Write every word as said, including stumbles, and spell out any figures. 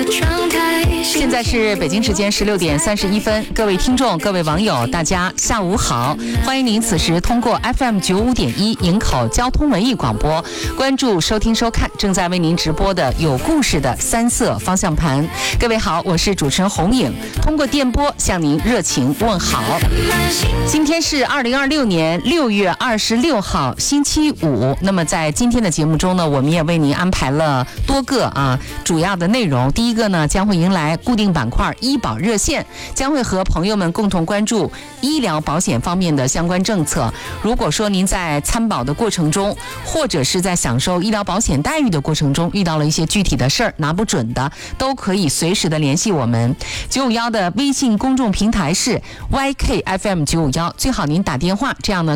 现在是北京时间十六点三十一分，各位听众、各位网友，大家下午好！欢迎您此时通过 F M 九五点一营口交通文艺广播关注、收听、收看正在为您直播的有故事的三色方向盘。各位好，我是主持人红颖，通过电波向您热情问好。今天是二零二六年六月二十六号，星期五。那么在今天的节目中呢，我们也为您安排了多个啊主要的内容。第一个呢，将会迎来固定板块医保热线，将会和朋友们共同关注医疗保险方面的相关政策。如果说您在参保的过程中，或者是在享受医疗保险待遇的过程中遇到了一些具体的事儿拿不准的，都可以随时的联系我们。九五一的微信公众平台是 Y K F M 九五一，最好您打电话，这样呢